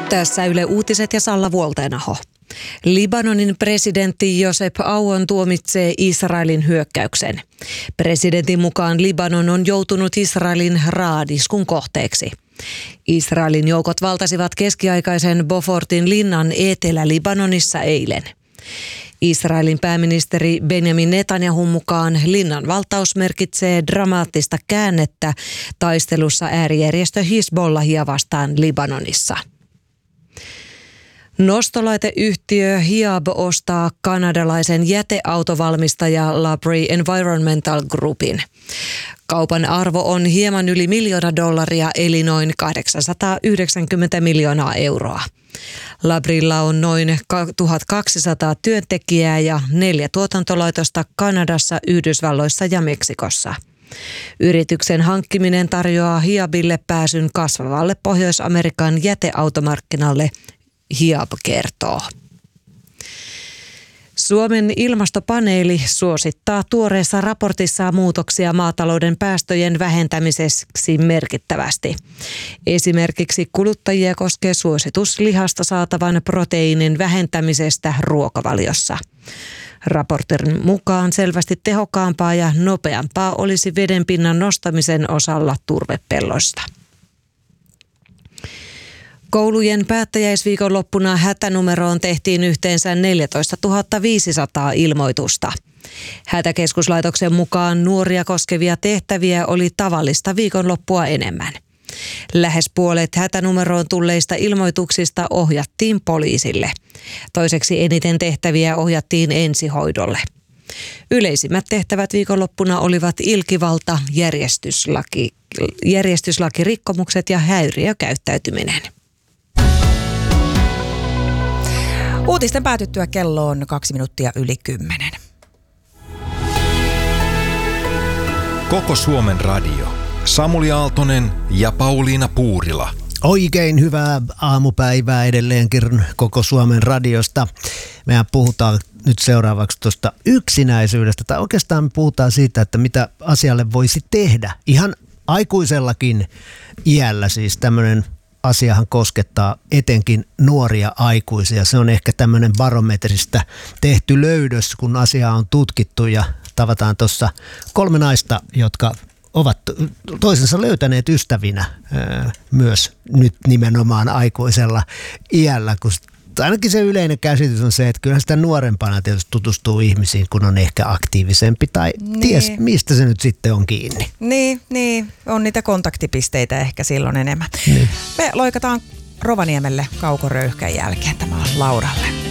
Tässä Yle Uutiset ja Salla Vuolteenaho. Libanonin presidentti Josep Aoun tuomitsee Israelin hyökkäyksen. Presidentin mukaan Libanon on joutunut Israelin raadiskun kohteeksi. Israelin joukot valtasivat keskiaikaisen Beaufortin linnan Etelä-Libanonissa eilen. Israelin pääministeri Benjamin Netanyahun mukaan linnan valtaus merkitsee dramaattista käännettä taistelussa äärijärjestö Hizbollahia vastaan Libanonissa. Nostolaiteyhtiö Hiab ostaa kanadalaisen jäteautovalmistaja Labrie Environmental Groupin. Kaupan arvo on hieman yli $1 miljoonaa eli noin 890 miljoonaa euroa. Labrilla on noin 1200 työntekijää ja 4 tuotantolaitosta Kanadassa, Yhdysvalloissa ja Meksikossa. Yrityksen hankkiminen tarjoaa Hiabille pääsyn kasvavalle Pohjois-Amerikan jäteautomarkkinalle, Hiab kertoo. Suomen ilmastopaneeli suosittaa tuoreessa raportissaan muutoksia maatalouden päästöjen vähentämiseksi merkittävästi. Esimerkiksi kuluttajia koskee suositus lihasta saatavan proteiinin vähentämisestä ruokavaliossa. Raportin mukaan selvästi tehokkaampaa ja nopeampaa olisi vedenpinnan nostamisen osalla turvepelloista. Koulujen päättäjäisviikonloppuna hätänumeroon tehtiin yhteensä 14 500 ilmoitusta. Hätäkeskuslaitoksen mukaan nuoria koskevia tehtäviä oli tavallista viikonloppua enemmän. Lähes puolet hätänumeroon tulleista ilmoituksista ohjattiin poliisille. Toiseksi eniten tehtäviä ohjattiin ensihoidolle. Yleisimmät tehtävät viikonloppuna olivat ilkivalta, järjestyslakirikkomukset ja häiriökäyttäytyminen. Uutisten päätyttyä kello on 10:02. Koko Suomen radio. Samuli Aaltonen ja Pauliina Puurila. Oikein hyvää aamupäivää edelleenkin Koko Suomen radiosta. Mehän puhutaan nyt seuraavaksi tuosta yksinäisyydestä, tai oikeastaan me puhutaan siitä, että mitä asialle voisi tehdä. Ihan aikuisellakin iällä siis tämmöinen asiahan koskettaa etenkin nuoria aikuisia. Se on ehkä tämmöinen barometristä tehty löydös, kun asiaa on tutkittu ja tavataan tuossa 3 naista, jotka ovat toisensa löytäneet ystävinä myös nyt nimenomaan aikuisella iällä, kun ainakin se yleinen käsitys on se, että kyllä sitä nuorempana tietysti tutustuu ihmisiin, kun on ehkä aktiivisempi tai ties mistä se nyt sitten on kiinni. Niin, on niitä kontaktipisteitä ehkä silloin enemmän. Niin. Me loikataan Rovaniemelle Kauko Röyhkän jälkeen. Tämä on Lauralle.